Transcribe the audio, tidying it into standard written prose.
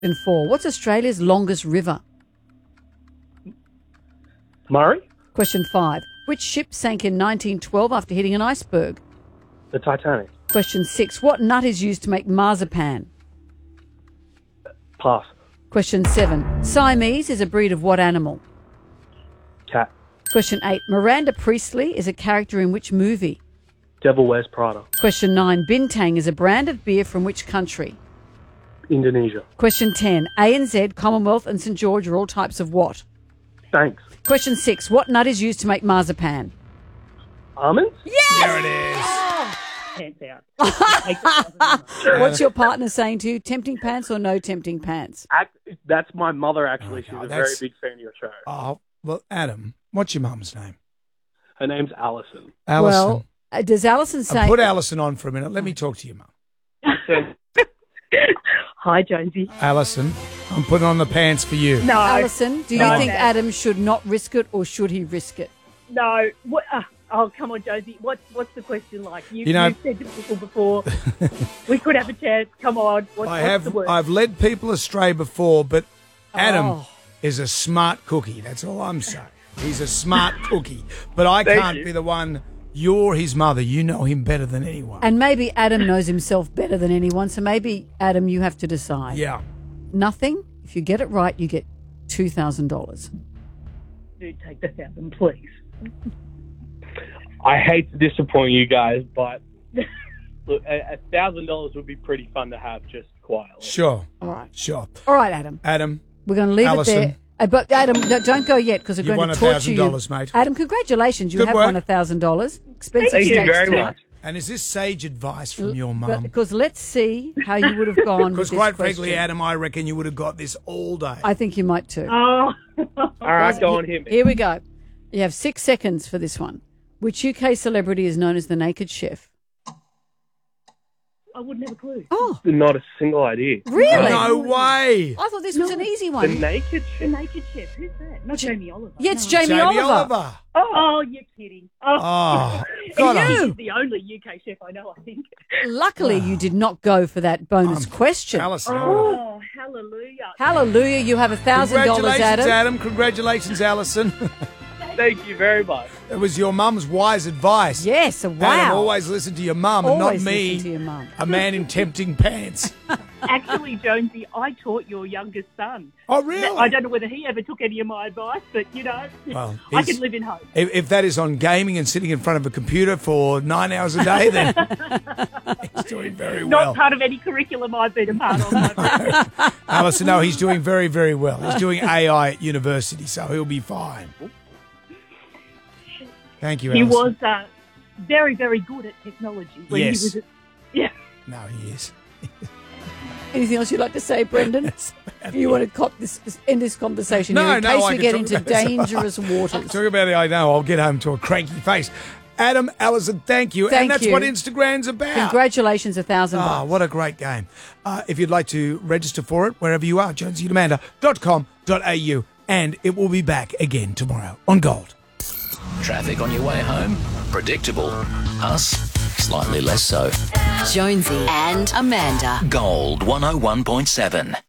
Question 4. What's Australia's longest river? Murray? Question 5. Which ship sank in 1912 after hitting an iceberg? The Titanic. Question 6. What nut is used to make marzipan? Pass. Question 7. Siamese is a breed of what animal? Cat. Question 8. Miranda Priestley is a character in which movie? Devil Wears Prada. Question 9. Bintang is a brand of beer from which country? Indonesia. Question 10. ANZ, Commonwealth and St George are all types of what? Thanks. Question 6. What nut is used to make marzipan? Almonds? There it is. Pants out. What's your partner saying to you? Tempting pants or no tempting pants? That's my mother, actually. She's a very that's- big fan of your show. Oh, well, Adam, what's your mum's name? Her name's Alison. Alison. Well, does Alison say... Put Alison on for a minute. Let me talk to your mum. Hi, Jonesy. Alison, I'm putting on the pants for you. No, Alison, do you No. think Adam should not risk it or should he risk it? no. What? Oh, come on, Jonesy. What's the question like? You've said to people before, we could have a chance. Come on. What's the word? I've led people astray before, but Adam Oh. is a smart cookie. That's all I'm saying. He's a smart cookie. But I can't be the one. You're his mother. You know him better than anyone. And maybe Adam knows himself better than anyone, so maybe, Adam, you have to decide. Yeah. Nothing. If you get it right, you get $2,000. Do take the 1,000, please. I hate to disappoint you guys, but look, $1,000 would be pretty fun to have just quietly. Sure. All right. Sure. All right, Adam. Adam, We're going to leave Alison. it there. But Adam, don't go yet because we're You've going won to torture you. $1,000, mate. Adam, congratulations. You Good have work. won $1,000. Expensive Thank you stakes very today. much. and is this sage advice from your mum? Because let's see how you would have gone with Because this quite question. frankly, Adam, I reckon you would have got this all day. I think you might too. Oh, All right, go on, hit me. Here we go. You have 6 seconds for this one. Which UK celebrity is known as the Naked Chef? I wouldn't have a clue. Oh, Not a single idea. really? No way. I thought this was an easy The one. Naked The Chef. Naked Chef. Who's that? Not Jamie Oliver. Yeah, it's No. Jamie, Oliver. Oh, you're kidding. Oh, God, you? He's the only UK chef I know, I think. Luckily, you did not go for that bonus question. Alison. Oh, hallelujah. Hallelujah, you have $1,000, Congratulations, Adam. Adam. Congratulations, Alison. Thank you very much. It was your mum's wise advice. Yes, Adam, wow. always listen to your mum and not Always me, listen to your mum. a man in tempting pants. Actually, Jonesy, I taught your youngest son. Oh, really? I don't know whether he ever took any of my advice, but, Well, I he's- can live in hope. If that is on gaming and sitting in front of a computer for 9 hours a day, then he's doing very Not well. part of any curriculum I've been a part of. my friend. Alison, no, he's doing very, very well. He's doing AI at university, so he'll be fine. Thank you, He Alison. was very, very good at technology. When Yes. He was yeah. No, he is. Anything else you'd like to say, Brendan? You want to end this conversation No, here in no, case I we can get talk into about this. dangerous waters. Talk about it, I know. I'll get home to a cranky face. Adam, Alison, thank you. Thank and that's you. what Instagram's about. Congratulations, $1,000. Ah, what a great game. If you'd like to register for it, wherever you are, jonesyamanda.com.au, and it will be back again tomorrow on Gold. Traffic on your way home? Predictable. Us? Slightly less so. Jonesy and Amanda. Gold 101.7.